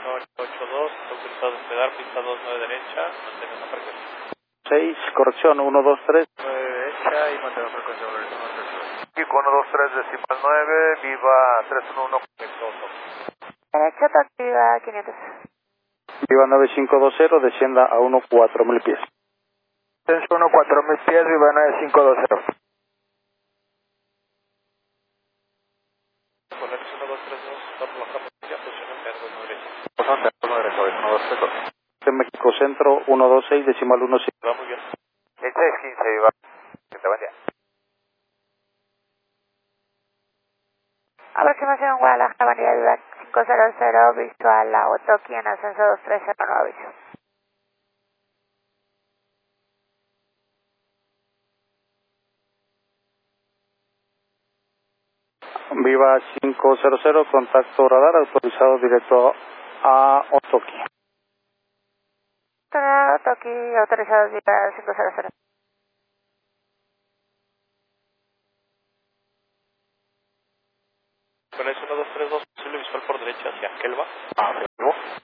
182, autorizado a despegar, pista 29 derecha, mantenga la frecuencia. 6, corrección, 123. 9 derecha y mantenga la frecuencia sobre el 93. Kiko 123 decimal 9, viva 311. Derecho, Toki, viva 500. Viva 9520, descienda a 14000 pies. 314.000 pies, viva 9520. Polaris 1232, está por la capacidad, posición en verde, no derecha. Posante, 1 De México Centro, 126, decimal 15. Va muy bien. 1615, viva. Que te vaya. Aproximación Guadalajara, Avenida Viva 500, visual a Otoki en ascenso 2309, aviso. Viva 500, contacto radar, autorizado directo a Otoki. Otoki, autorizado Viva 500. Polaris 1232, posible visual por derecha hacia Kelva. Afirmo.